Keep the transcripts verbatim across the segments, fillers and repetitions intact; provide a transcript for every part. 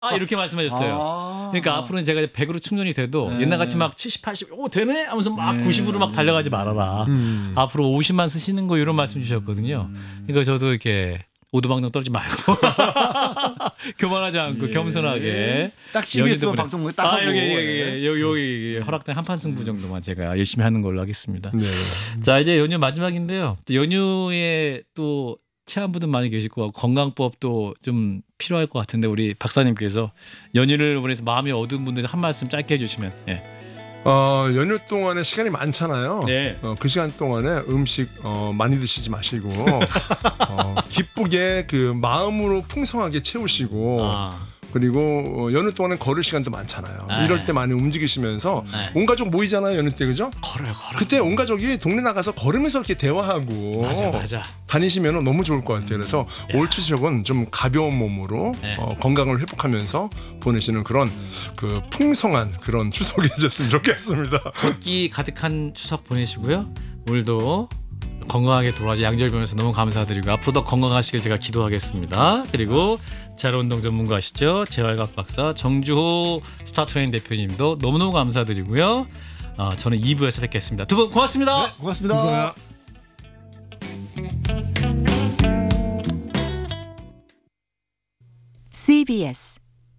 아 이렇게 말씀하셨어요. 아. 그러니까 앞으로는 제가 백으로 충전이 돼도 네. 옛날같이 막 칠십, 팔십, 오 되네 하면서 막 네. 구십으로 막 달려가지 말아라. 음. 앞으로 오십만 쓰시는 거 이런 말씀 주셨거든요. 그러니까 저도 이렇게 오두방정 떨지 말고 교만하지 않고 예. 겸손하게 딱 씨비에스만 연인들보다- 방송 딱 하고. 아 여기 여기 예. 여기 여기, 여기 허락된 한판 승부 정도만 제가 열심히 하는 걸로 하겠습니다. 네. 자 이제 연휴 마지막인데요. 또 연휴에 또 체한 분들 많이 계실 것 같고 건강법도 좀 필요할 것 같은데 우리 박사님께서 연휴를 보내서 마음이 어두운 분들 한 말씀 짧게 해주시면. 예. 어, 연휴 동안에 시간이 많잖아요. 네. 어, 그 시간 동안에 음식 어, 많이 드시지 마시고 어, 기쁘게 그 마음으로 풍성하게 채우시고 아, 그리고 어, 연휴 동안은 걸을 시간도 많잖아요. 네. 이럴 때 많이 움직이시면서 네. 온 가족 모이잖아요. 연휴 때 그죠? 걸어요 걸어. 그때 온 가족이 동네 나가서 걸으면서 이렇게 대화하고 맞아 맞아. 다니시면 너무 좋을 것 같아요. 그래서 야. 올 추석은 좀 가벼운 몸으로 네. 어, 건강을 회복하면서 보내시는 그런 그 풍성한 그런 추석이 되셨으면 좋겠습니다. 걷기 가득한 추석 보내시고요. 오늘도 건강하게 돌아와서 양절변에서 너무 감사드리고 앞으로도 건강하시길 제가 기도하겠습니다. 그리고 자료운동 전문가시죠. 재활학 박사 정주호 스타트레인 대표님도 너무너무 감사드리고요. 어, 저는 이 부에서 뵙겠습니다. 두 분 고맙습니다. 네, 고맙습니다. 감사합니다. 씨비에스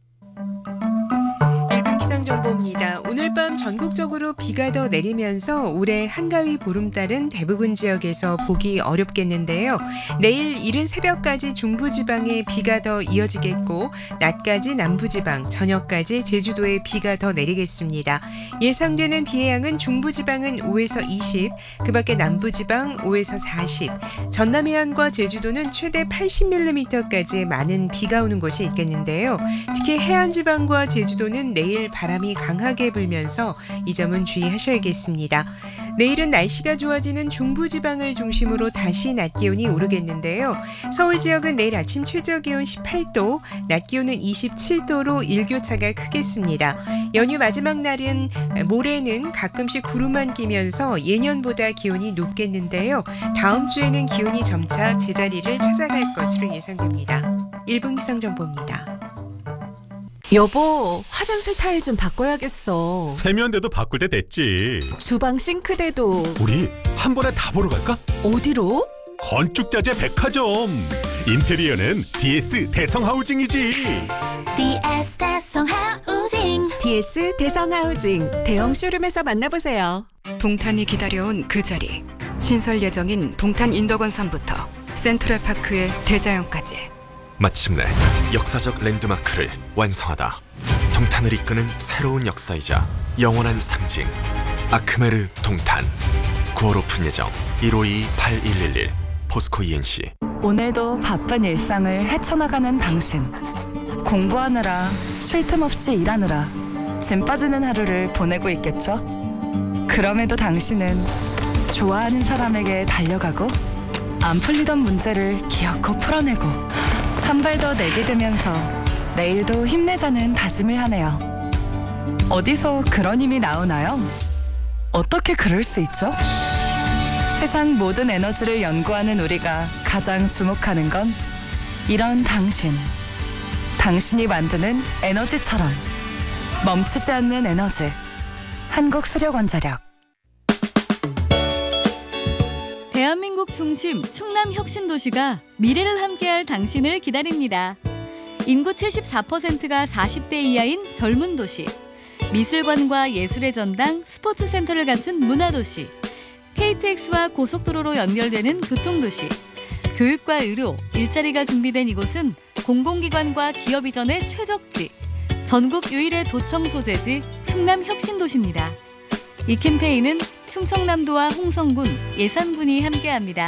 일본 기상정보입니다. 오늘 밤 전국적으로 비가 더 내리면서 올해 한가위 보름달은 대부분 지역에서 보기 어렵겠는데요. 내일 이른 새벽까지 중부지방에 비가 더 이어지겠고 낮까지 남부지방, 저녁까지 제주도에 비가 더 내리겠습니다. 예상되는 비의 양은 중부지방은 오에서 이십, 그 밖에 남부지방 오에서 사십, 전남 해안과 제주도는 최대 팔십 밀리미터까지 많은 비가 오는 곳이 있겠는데요. 특히 해안지방과 제주도는 내일 바람이 강하게 불면서 이 점은 주의하셔야겠습니다. 내일은 날씨가 좋아지는 중부지방을 중심으로 다시 낮 기온이 오르겠는데요. 서울 지역은 내일 아침 최저 기온 십팔 도, 낮 기온은 이십칠 도로 일교차가 크겠습니다. 연휴 마지막 날은 모레는 가끔씩 구름만 끼면서 예년보다 기온이 높겠는데요. 다음 주에는 기온이 점차 제자리를 찾아갈 것으로 예상됩니다. 일 분 기상정보입니다. 여보, 화장실 타일 좀 바꿔야겠어. 세면대도 바꿀 때 됐지. 주방 싱크대도. 우리 한 번에 다 보러 갈까? 어디로? 건축자재 백화점. 인테리어는 디에스 대성하우징이지. 디에스 대성하우징. 디에스 대성하우징 대형 쇼룸에서 만나보세요. 동탄이 기다려온 그 자리. 신설 예정인 동탄 인덕원삼부터 센트럴파크의 대자연까지. 마침내 역사적 랜드마크를 완성하다. 동탄을 이끄는 새로운 역사이자 영원한 상징. 아크메르 동탄. 구월 오픈 예정. 일오이 팔일일일 포스코 이엔씨. 오늘도 바쁜 일상을 헤쳐나가는 당신. 공부하느라 쉴 틈 없이 일하느라 짐 빠지는 하루를 보내고 있겠죠? 그럼에도 당신은 좋아하는 사람에게 달려가고 안 풀리던 문제를 기어코 풀어내고 한 발 더 내디디면서 내일도 힘내자는 다짐을 하네요. 어디서 그런 힘이 나오나요? 어떻게 그럴 수 있죠? 세상 모든 에너지를 연구하는 우리가 가장 주목하는 건 이런 당신. 당신이 만드는 에너지처럼 멈추지 않는 에너지. 한국수력원자력. 대한민국 중심 충남 혁신도시가 미래를 함께할 당신을 기다립니다. 인구 칠십사 퍼센트가 사십 대 이하인 젊은 도시, 미술관과 예술의 전당, 스포츠센터를 갖춘 문화도시, 케이티엑스와 고속도로로 연결되는 교통도시, 교육과 의료, 일자리가 준비된 이곳은 공공기관과 기업 이전의 최적지, 전국 유일의 도청 소재지 충남 혁신도시입니다. 이 캠페인은 충청남도와 홍성군, 예산군이 함께합니다.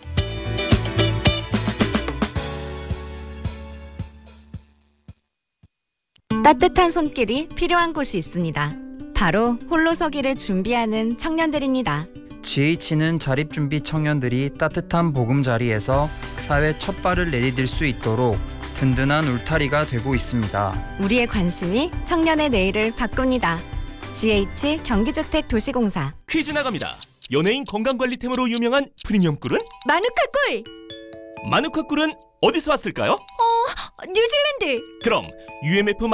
따뜻한 손길이 필요한 곳이 있습니다. 바로 홀로서기를 준비하는 청년들입니다. 지에이치는 자립준비 청년들이 따뜻한 보금자리에서 사회 첫 발을 내디딜 수 있도록 든든한 울타리가 되고 있습니다. 우리의 관심이 청년의 내일을 바꿉니다. 지에이치 경기주택도시공사. 퀴즈 나갑니다. 연예인 건강관리템으로 유명한 프리미엄 꿀은? 마누카 꿀. 마누카 꿀은 어디서 왔을까요? 어, 뉴질랜드. 그럼 유엠에프